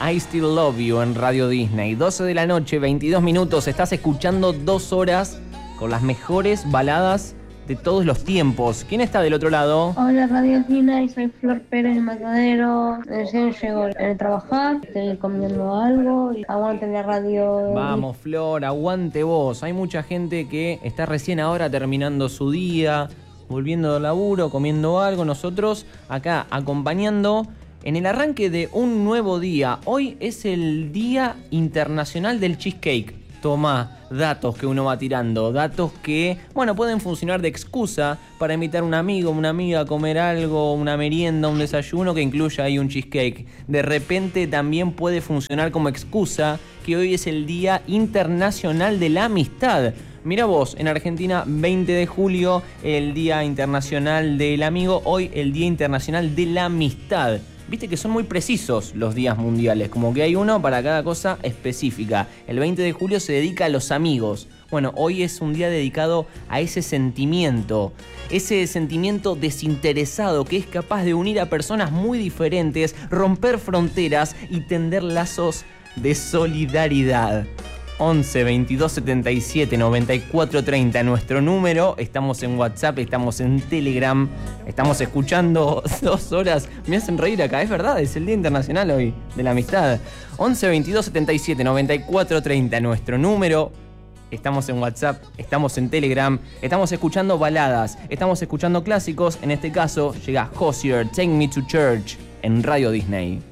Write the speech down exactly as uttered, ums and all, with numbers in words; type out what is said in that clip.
I Still Love You en Radio Disney. doce de la noche, veintidós minutos. Estás escuchando dos horas con las mejores baladas de todos los tiempos. ¿Quién está del otro lado? Hola Radio Disney, soy Flor Pérez de Matadero. Recién llego a trabajar, estoy comiendo algo y aguante la radio. Vamos Flor, aguante vos. Hay mucha gente que está recién ahora terminando su día, volviendo del laburo, comiendo algo. Nosotros acá acompañando en el arranque de un nuevo día. Hoy es el Día Internacional del Cheesecake. Tomá, datos que uno va tirando, datos que, bueno, pueden funcionar de excusa para invitar a un amigo, una amiga a comer algo, una merienda, un desayuno que incluya ahí un cheesecake. De repente también puede funcionar como excusa que hoy es el Día Internacional de la Amistad. Mira vos, en Argentina, veinte de julio, el Día Internacional del Amigo, hoy el Día Internacional de la Amistad. Viste que son muy precisos los días mundiales, como que hay uno para cada cosa específica. El veinte de julio se dedica a los amigos. Bueno, hoy es un día dedicado a ese sentimiento, ese sentimiento desinteresado que es capaz de unir a personas muy diferentes, romper fronteras y tender lazos de solidaridad. once, veintidós, setenta y siete, noventa y cuatro, treinta, nuestro número. Estamos en WhatsApp, estamos en Telegram, estamos escuchando dos horas. Me hacen reír acá, es verdad, es el Día Internacional hoy de la Amistad. once, veintidós, setenta y siete, noventa y cuatro, treinta, nuestro número. Estamos en WhatsApp, estamos en Telegram, estamos escuchando baladas, estamos escuchando clásicos. En este caso llega Hozier, Take Me to Church en Radio Disney.